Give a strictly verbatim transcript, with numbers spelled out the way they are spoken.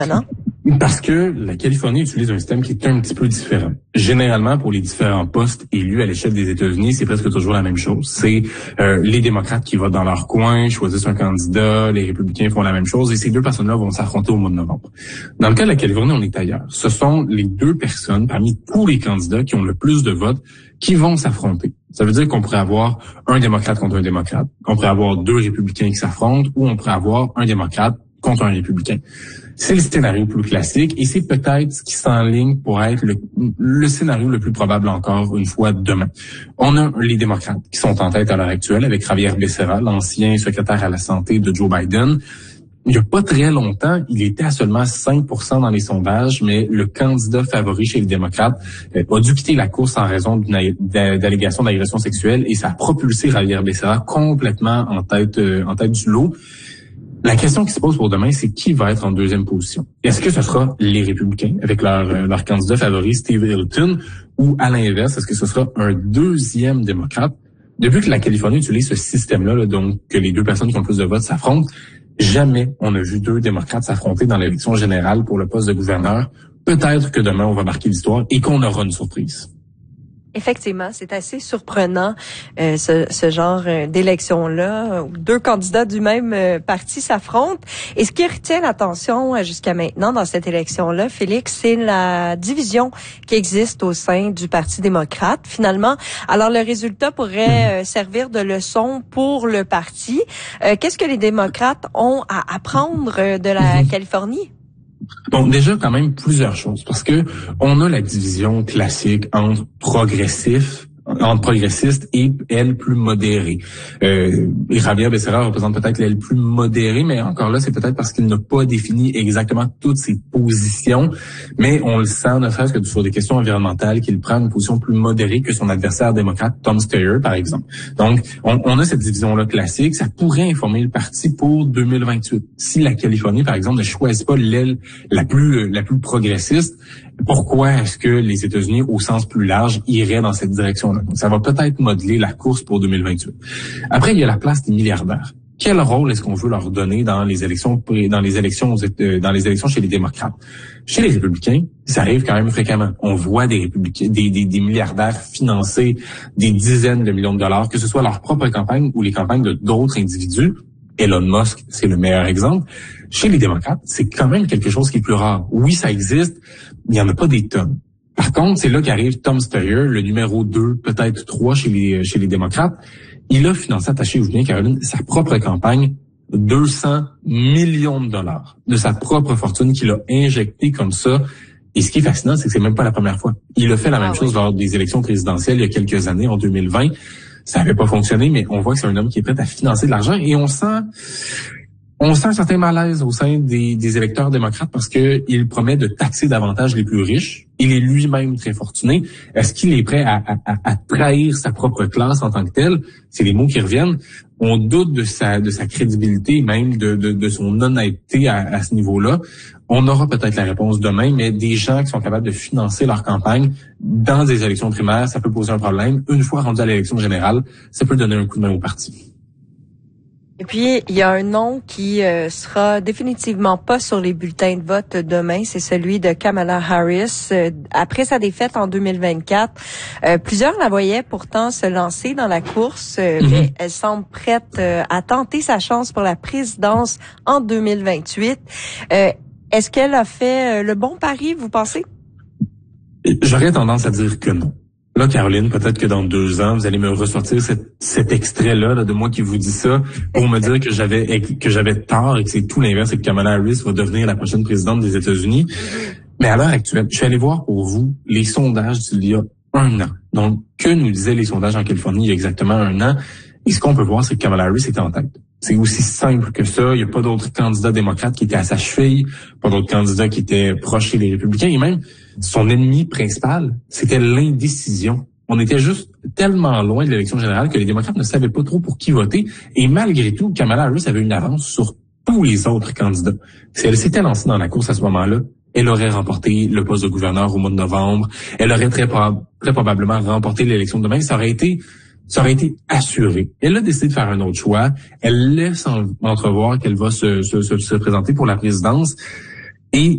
Non? Parce que la Californie utilise un système qui est un petit peu différent. Généralement, pour les différents postes élus à l'échelle des États-Unis, c'est presque toujours la même chose. C'est euh, les démocrates qui votent dans leur coin, choisissent un candidat, les républicains font la même chose, et ces deux personnes-là vont s'affronter au mois de novembre. Dans le cas de la Californie, on est ailleurs. Ce sont les deux personnes, parmi tous les candidats qui ont le plus de votes, qui vont s'affronter. Ça veut dire qu'on pourrait avoir un démocrate contre un démocrate, qu'on pourrait avoir deux républicains qui s'affrontent, ou on pourrait avoir un démocrate contre un républicain. C'est le scénario plus classique et c'est peut-être ce qui s'enligne pour être le, le scénario le plus probable encore une fois demain. On a les démocrates qui sont en tête à l'heure actuelle avec Javier Becerra, l'ancien secrétaire à la santé de Joe Biden. Il n'y a pas très longtemps, il était à seulement cinq pour cent dans les sondages, mais le candidat favori chez les démocrates euh, a dû quitter la course en raison d'une d'allégation d'agression sexuelle et ça a propulsé Javier Becerra complètement en tête, euh, en tête du lot. La question qui se pose pour demain, c'est qui va être en deuxième position? Est-ce que ce sera les républicains avec leur, leur candidat favori, Steve Hilton, ou à l'inverse, est-ce que ce sera un deuxième démocrate? Depuis que la Californie utilise ce système-là, là, donc que les deux personnes qui ont le plus de votes s'affrontent, jamais on a vu deux démocrates s'affronter dans l'élection générale pour le poste de gouverneur. Peut-être que demain, on va marquer l'histoire et qu'on aura une surprise. Effectivement, c'est assez surprenant euh, ce, ce genre euh, d'élection-là où deux candidats du même euh, parti s'affrontent. Et ce qui retient l'attention euh, jusqu'à maintenant dans cette élection-là, Félix, c'est la division qui existe au sein du Parti démocrate. Finalement, alors le résultat pourrait euh, servir de leçon pour le parti. Euh, qu'est-ce que les démocrates ont à apprendre euh, de la Californie? Bon, déjà quand même plusieurs choses, parce que on a la division classique entre progressifs, entre progressistes et l'aile plus modérée. Euh, et Javier Becerra représente peut-être l'aile plus modérée, mais encore là, c'est peut-être parce qu'il n'a pas défini exactement toutes ses positions, mais on le sent, ne serait-ce que sur des questions environnementales, qu'il prend une position plus modérée que son adversaire démocrate, Tom Steyer, par exemple. Donc, on, on a cette division-là classique. Ça pourrait informer le parti pour deux mille vingt-huit. Si la Californie, par exemple, ne choisit pas l'aile la plus, la plus progressiste, pourquoi est-ce que les États-Unis, au sens plus large, iraient dans cette direction-là? Donc, ça va peut-être modeler la course pour deux mille vingt-huit. Après, il y a la place des milliardaires. Quel rôle est-ce qu'on veut leur donner dans les élections, dans les élections, dans les élections chez les démocrates? Chez les républicains, ça arrive quand même fréquemment. On voit des républicains, des, des, des milliardaires financer des dizaines de millions de dollars, que ce soit leur propre campagne ou les campagnes de d'autres individus. Elon Musk, c'est le meilleur exemple. Chez les démocrates, c'est quand même quelque chose qui est plus rare. Oui, ça existe, mais il n'y en a pas des tonnes. Par contre, c'est là qu'arrive Tom Steyer, le numéro deux, peut-être trois chez les, chez les démocrates. Il a financé, attachez-vous bien, Caroline, sa propre campagne, deux cents millions de dollars de sa propre fortune qu'il a injecté comme ça. Et ce qui est fascinant, c'est que c'est même pas la première fois. Il a fait la même ah, chose oui. lors des élections présidentielles il y a quelques années, en deux mille vingt. Ça n'avait pas fonctionné, mais on voit que c'est un homme qui est prêt à financer de l'argent et on sent, on sent un certain malaise au sein des, des électeurs démocrates parce que il promet de taxer davantage les plus riches. Il est lui-même très fortuné. Est-ce qu'il est prêt à, à, à trahir sa propre classe en tant que telle? C'est les mots qui reviennent. On doute de sa, de sa crédibilité, même de, de, de son honnêteté à, à ce niveau-là. On aura peut-être la réponse demain, mais des gens qui sont capables de financer leur campagne dans des élections primaires, ça peut poser un problème. Une fois rendu à l'élection générale, ça peut donner un coup de main au parti. Et puis, il y a un nom qui euh, sera définitivement pas sur les bulletins de vote demain, c'est celui de Kamala Harris. Euh, après sa défaite en deux mille vingt-quatre, euh, plusieurs la voyaient pourtant se lancer dans la course, euh, mm-hmm. mais elle semble prête euh, à tenter sa chance pour la présidence en deux mille vingt-huit. Euh, est-ce qu'elle a fait euh, le bon pari, vous pensez? J'aurais tendance à dire que non. Là, Caroline, peut-être que dans deux ans, vous allez me ressortir cet, cet extrait-là là, de moi qui vous dit ça pour me dire que j'avais que j'avais tort et que c'est tout l'inverse et que Kamala Harris va devenir la prochaine présidente des États-Unis. Mais à l'heure actuelle, je suis allé voir pour vous les sondages d'il y a un an. Donc, que nous disaient les sondages en Californie il y a exactement un an? Et ce qu'on peut voir, c'est que Kamala Harris était en tête. C'est aussi simple que ça. Il n'y a pas d'autres candidats démocrates qui étaient à sa cheville, pas d'autres candidats qui étaient proches chez les républicains. Et même, son ennemi principal, c'était l'indécision. On était juste tellement loin de l'élection générale que les démocrates ne savaient pas trop pour qui voter. Et malgré tout, Kamala Harris avait une avance sur tous les autres candidats. Si elle s'était lancée dans la course à ce moment-là, elle aurait remporté le poste de gouverneur au mois de novembre. Elle aurait très, très probablement remporté l'élection de demain. Ça aurait été... Ça aurait été assuré. Elle a décidé de faire un autre choix. Elle laisse entrevoir qu'elle va se, se, se, se présenter pour la présidence.